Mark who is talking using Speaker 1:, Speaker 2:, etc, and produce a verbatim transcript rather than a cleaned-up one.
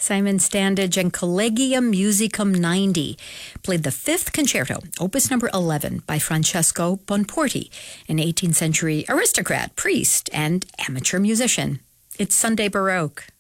Speaker 1: Simon Standage and Collegium Musicum ninety played the fifth concerto, opus number eleven, by Francesco Bonporti, an eighteenth century aristocrat, priest, and amateur musician. It's Sunday Baroque.